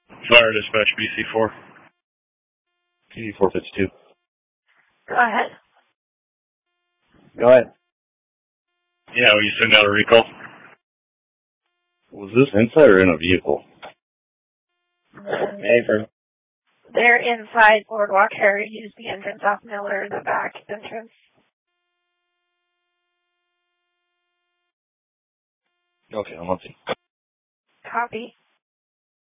Fire dispatch BC4. BC452. Go ahead. Go ahead. Yeah, will you send out a recall? Was this inside or in a vehicle? Neighbor. They're inside Boardwalk Heritage, the entrance off Miller, the back entrance. Okay, I'm on scene. Copy.